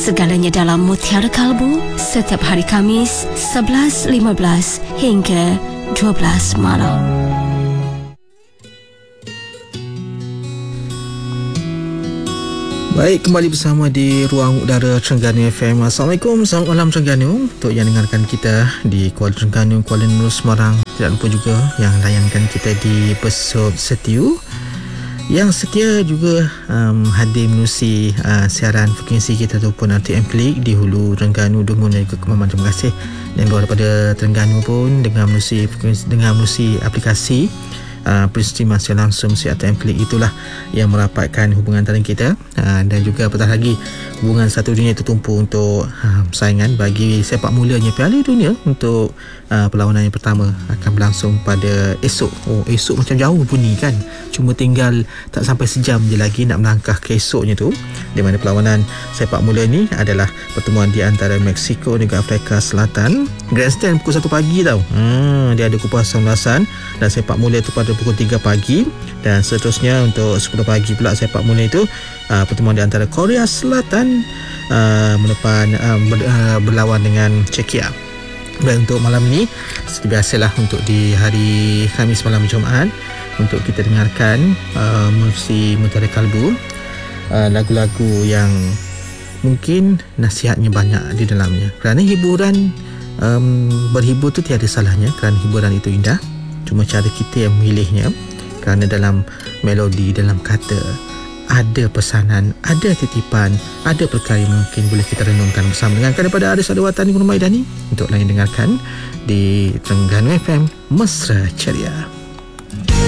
Segalanya dalam Mutiara Kalbu setiap hari Khamis 11.15 hingga 12 malam. Baik, kembali bersama di Ruang Udara Terengganu FM. Assalamualaikum, selamat malam Terengganu. Untuk yang dengarkan kita di Kuala Terengganu, Kuala Lumpur, Semarang, dan pun juga yang layankan kita di Besut Setiu, yang setia juga hadir menerusi siaran frekuensi kita ataupun RTM Klik di Hulu, Terengganu, Dungun dan juga Kemaman. Terima kasih. Dan luar daripada Terengganu pun dengan menerusi frekuensi, dengan menerusi aplikasi peristiwa secara langsung si RTM Klik, itulah yang merapatkan hubungan antara kita, dan juga apatah lagi hubungan satu dunia tertumpu untuk saingan bagi sepak mulanya Piala Dunia untuk perlawanan yang pertama akan berlangsung pada esok. Esok macam jauh bunyi kan, cuma tinggal tak sampai sejam je lagi nak melangkah ke esoknya tu, di mana perlawanan sepak mula ni adalah pertemuan di antara Mexico dan Afrika Selatan. Grandstand pukul 1 pagi tau. Dia ada kupasan ulasan, dan sepak mula itu pada pukul 3 pagi, dan seterusnya untuk 10 pagi pula sepak mula itu pertemuan di antara Korea Selatan berlawan dengan Czechia. Dan untuk malam ini seperti biasalah, untuk di hari Khamis malam Jumaat, untuk kita dengarkan musik Mutiara Kalbu, lagu-lagu yang mungkin nasihatnya banyak di dalamnya. Kerana hiburan, berhibur tu tiada salahnya, kerana hiburan itu indah. Cuma cara kita yang memilihnya, kerana dalam melodi, dalam kata ada pesanan, ada titipan, ada perkara yang mungkin boleh kita renungkan bersama. Dengarkan daripada Aris Adawatan Gunung Maidani untuk lain dengarkan di Terengganu FM Mesra Ceria.